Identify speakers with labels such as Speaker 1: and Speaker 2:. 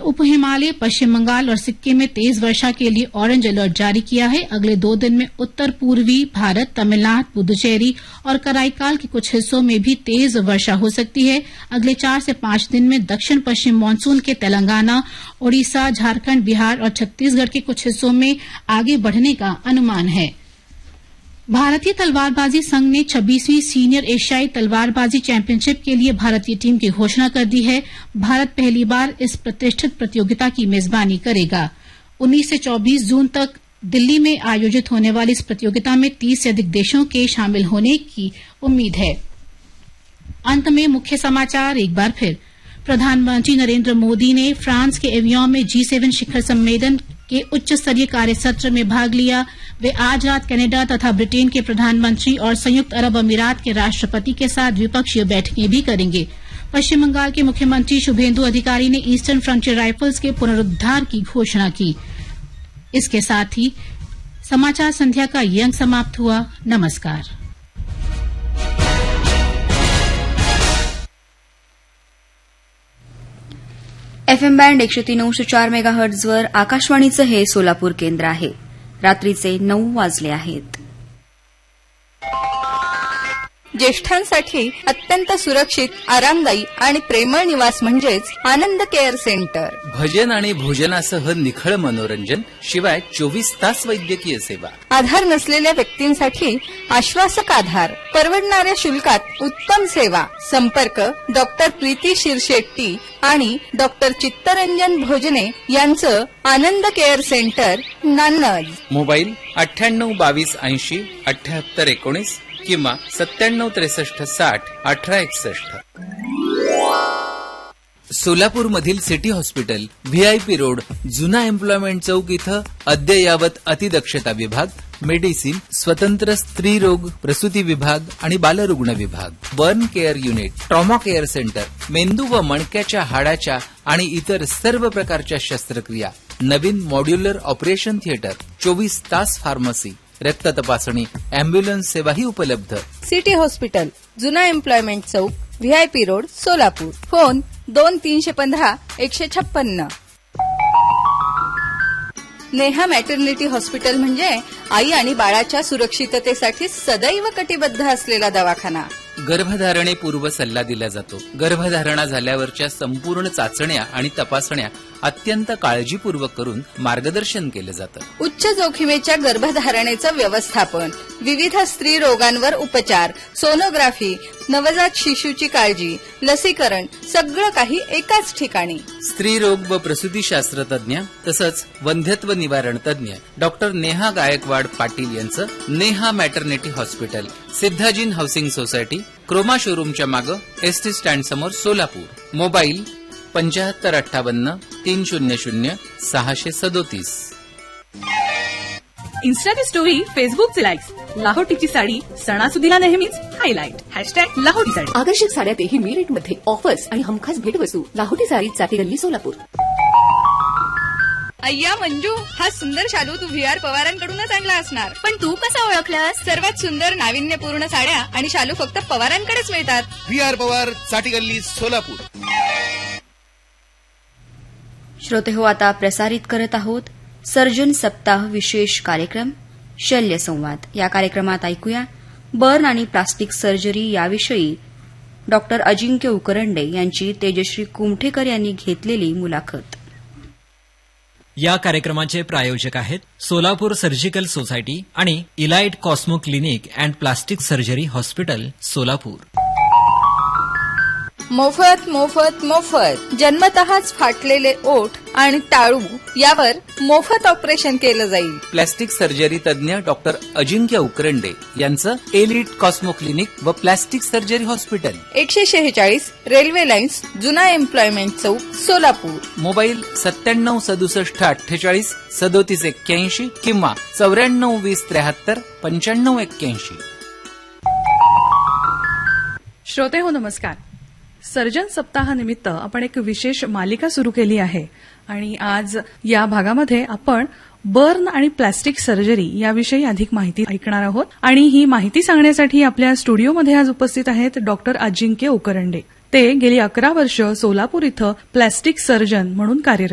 Speaker 1: उप हिमालय, पश्चिम बंगाल और सिक्किम में तेज वर्षा के लिए ऑरेंज अलर्ट जारी किया है। अगले 2 दिन में उत्तर पूर्वी भारत, तमिलनाडु, पुदुचेरी और कराईकाल के कुछ हिस्सों में भी तेज वर्षा हो सकती है। अगले 4 से 5 दिन में दक्षिण पश्चिम मानसून के तेलंगाना, ओडिशा, झारखंड, बिहार और छत्तीसगढ़ के कुछ हिस्सों में आगे बढ़ने का अनुमान है। भारतीय तलवारबाजी संघ ने 26वीं सीनियर एशियाई तलवारबाजी चैंपियनशिप के लिए भारतीय टीम की घोषणा कर दी है। भारत पहली बार इस प्रतिष्ठित प्रतियोगिता की मेजबानी करेगा। 19 से 24 जून तक दिल्ली में आयोजित होने वाली इस प्रतियोगिता में 30 से अधिक देशों के शामिल होने की उम्मीद है। अंत में मुख्य समाचार एक बार फिर। प्रधानमंत्री नरेंद्र मोदी ने फ्रांस के एवियन में G7 शिखर सम्मेलन के उच्च स्तरीय कार्य सत्र में भाग लिया। वे आज रात कनाडा तथा ब्रिटेन के प्रधानमंत्री और संयुक्त अरब अमीरात के राष्ट्रपति के साथ द्विपक्षीय बैठकें भी करेंगे। पश्चिम बंगाल के मुख्यमंत्री शुभेंदु अधिकारी ने ईस्टर्न फ्रंटियर राइफल्स के पुनरुद्धार की घोषणा की। इसके साथ ही समाचार संध्या का ये अंक समाप्त हुआ। नमस्कार।
Speaker 2: FM बँड 103.4 मेगाहर्ट्झवर आकाशवाणीचं हे सोलापूर केंद्र आहे। रात्रीचे 9 वाजले आहेत।
Speaker 3: ज्येष्ठांसाठी अत्यंत सुरक्षित, आरामदायी आणि प्रेमळ निवास म्हणजेच आनंद केअर सेंटर।
Speaker 4: भजन आणि भोजनासह निखळ मनोरंजन, शिवाय 24 तास वैद्यकीय सेवा।
Speaker 3: आधार नसलेल्या व्यक्तींसाठी आश्वासक आधार, परवडणाऱ्या शुल्कात उत्तम सेवा। संपर्क डॉक्टर प्रीती शिरशेट्टी आणि डॉक्टर चित्तरंजन भोजने यांचं आनंद केअर सेंटर, नान्नज।
Speaker 4: मोबाईल 98 22 80 78 19 किंवा 97 63 60 18 61। सोलापूरमधील सिटी हॉस्पिटल, VIP रोड, जुना एम्प्लॉयमेंट चौक इथं अद्ययावत अतिदक्षता विभाग, मेडिसिन, स्वतंत्र स्त्री रोग प्रसूती विभाग आणि बालरुग्ण विभाग, burn care unit, trauma care centre, मेंदू व मणक्याच्या हाडाच्या आणि इतर सर्व प्रकारच्या शस्त्रक्रिया, नवीन मॉड्युलर ऑपरेशन थिएटर, 24 तास फार्मसी, रक्त तपासणी, अँब्युलन्स सेवाही उपलब्ध।
Speaker 3: सिटी हॉस्पिटल, जुना एम्प्लॉयमेंट चौक, VIP road, Solapur. Phone 2315 156। Neha maternity hospital म्हणजे आई आणि बाळाच्या सुरक्षिततेसाठी सदैव कटिबद्ध असलेला दवाखाना।
Speaker 4: गर्भधारणेपूर्व सल्ला दिला जातो। गर्भधारणा झाल्यावरच्या संपूर्ण चाचण्या आणि तपासण्या अत्यंत काळजीपूर्वक करून मार्गदर्शन केलं जातं।
Speaker 3: उच्च जोखमीच्या गर्भधारणेचं व्यवस्थापन, विविध स्त्री रोगांवर उपचार, सोनोग्राफी, नवजात शिशूची काळजी, लसीकरण सगळं काही एकाच ठिकाणी।
Speaker 4: स्त्री रोग व प्रसूतीशास्त्र तज्ञ तसंच वंध्यत्व निवारण तज्ञ डॉक्टर नेहा गायकवाड पाटील यांचं Neha maternity hospital, सिद्धाजीन housing society, Croma शोरूमच्या मागं, ST स्टँड समोर, सोलापूर। मोबाईल 7558 300 637।
Speaker 5: इन्स्टाची स्टोरी, फेसबुकचे लाईक्स, लाहोटीची साडी सणासुदीला नेहमीच हायलाइट। #लाहोटी साडी।
Speaker 6: आकर्षक साड्यातही मी रेटमध्ये ऑफर्स आणि हमखास भेटवस्तू। लाहोटी साडी, चाटी गल्ली, सोलापूर।
Speaker 3: अय्या मंजू, हा सुंदर शालू तू VR पवारांकडूनच आणला असणार।
Speaker 5: पण तू कसं ओळखलंस?
Speaker 3: सर्वात सुंदर नाविन्यपूर्ण साड्या आणि शालू फक्त पवारांकडेच मिळतात।
Speaker 7: VR पवार, चाटी गल्ली, सोलापूर।
Speaker 2: श्रोते हो, आता प्रसारित करत आहोत सर्जन सप्ताह विशेष कार्यक्रम शल्य संवाद। या कार्यक्रमात ऐकूया बर्न आणि प्लास्टिक सर्जरी याविषयी डॉक्टर अजिंक्य उकरंडे यांची तेजश्री कुमठेकर यांनी घेतलेली मुलाखत।
Speaker 8: या कार्यक्रमाचे प्रायोजक आहेत सोलापूर सर्जिकल सोसायटी आणि elite Cosmo clinic and plastic surgery hospital, Solapur.
Speaker 3: मोफत मोफत मोफत जन्मतःच फाटलेले ओठ आणि टाळू यावर मोफत ऑपरेशन केलं जाईल।
Speaker 4: प्लास्टिक सर्जरी तज्ञ डॉक्टर अजिंक्य उकरंडे यांचं एलिट कॉस्मो क्लिनिक व plastic surgery hospital,
Speaker 3: 146 railway lines, जुना एम्प्लॉयमेंट चौक, सोलापूर।
Speaker 4: मोबाईल 97 67 48 37 81 किंवा 94 20 73 95 81।
Speaker 9: श्रोते हो, नमस्कार। सर्जन सप्ताहानिमित्त आपण एक विशेष मालिका सुरू केली आहे आणि आज या भागामध्ये आपण बर्न आणि प्लास्टिक सर्जरी याविषयी अधिक माहिती ऐकणार आहोत। आणि ही माहिती सांगण्यासाठी आपल्या स्टुडिओमध्ये आज उपस्थित आहेत डॉक्टर अजिंक्य उकरंडे। ते गेली 11 वर्ष सोलापूर इथं प्लास्टिक सर्जन म्हणून कार्यरत